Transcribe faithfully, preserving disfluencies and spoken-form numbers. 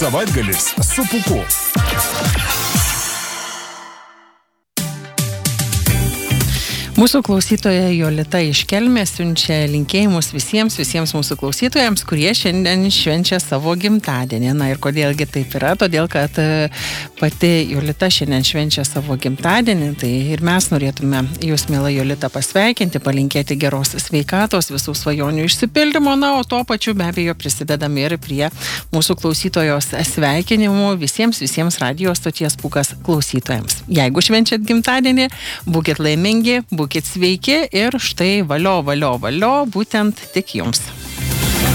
Savaitgalis su Pūku. Mūsų klausytoja Jolita iš Kelmės siunčia linkėjimus visiems, visiems mūsų klausytojams, kurie šiandien švenčia savo gimtadienį. Na ir kodėlgi taip yra? Todėl, kad pati Jolita šiandien švenčia savo gimtadienį, tai ir mes norėtume jūs, miela Jolita, pasveikinti, palinkėti geros sveikatos, visų svajonių išsipildymo, na, o tuo pačiu be abejo prisidedame ir prie mūsų klausytojos sveikinimų visiems, visiems radijo stoties Pūkas klausytojams. Jeigu švenčiat gimtadienį, būkit laimingi, būkit sveiki ir štai valio, valio, valio, būtent tik jums.